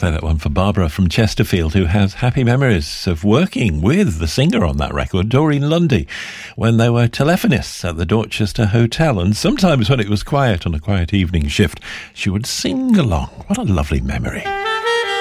Play that one for Barbara from Chesterfield, who has happy memories of working with the singer on that record, Doreen Lundy, when they were telephonists at the Dorchester Hotel. And sometimes when it was quiet on a quiet evening shift, she would sing along. What a lovely memory.